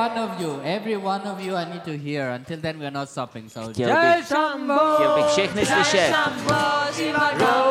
every one of you, I need to hear. Until then, we're not stopping. So, Chtěl bych všechny slyšet.